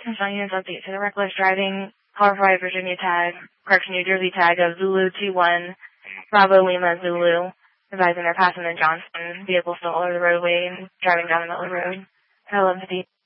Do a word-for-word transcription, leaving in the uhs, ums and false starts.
National Units update to the reckless driving, Colorado, Virginia tag, correction, New Jersey tag of Zulu two one, Bravo Lima Zulu, advising they're passing the Johnston vehicle still all over the roadway and driving down the middle of the road. I love the